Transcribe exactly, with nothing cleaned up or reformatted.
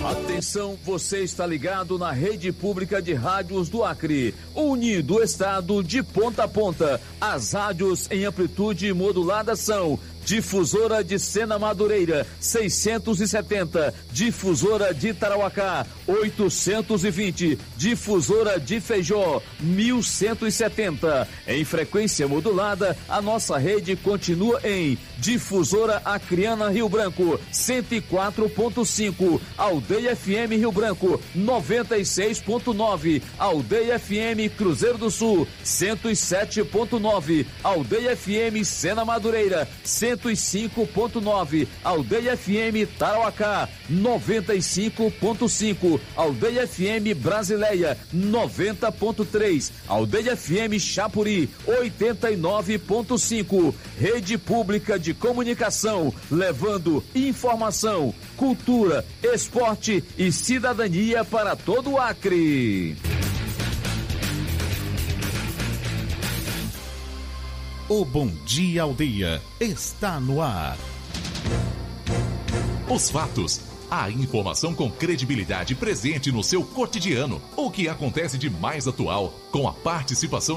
Atenção, você está ligado na rede pública de rádios do Acre, unindo o estado de ponta a ponta. As rádios em amplitude modulada são Difusora de Sena Madureira, seiscentos e setenta, Difusora de Tarauacá, oitocentos e vinte, Difusora de Feijó, mil cento e setenta. Em frequência modulada, a nossa rede continua em Difusora Acreana Rio Branco, cento e quatro ponto cinco, Aldeia F M Rio Branco, noventa e seis ponto nove, Aldeia F M Cruzeiro do Sul, cento e sete ponto nove, Aldeia F M Sena Madureira, cento e cinco ponto nove, Aldeia F M Tarauacá, noventa e cinco ponto cinco, Aldeia F M Brasileia, noventa ponto três, Aldeia F M Chapuri, oitenta e nove ponto cinco. Rede Pública de Comunicação, levando informação, cultura, esporte e cidadania para todo o Acre. O Bom Dia Aldeia está no ar. Os fatos, a informação com credibilidade presente no seu cotidiano. O que acontece de mais atual, com a participação